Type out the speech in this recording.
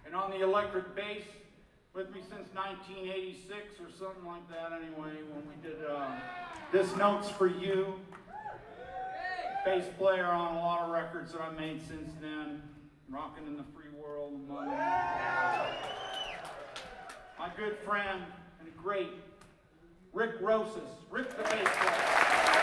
And on the electric bass, with me since 1986 or something like that anyway, when we did This Note's For You. Bass player on a lot of records that I made since then. Rocking in the free world among them. My good friend and great Rick Rosas. Rick the bass player.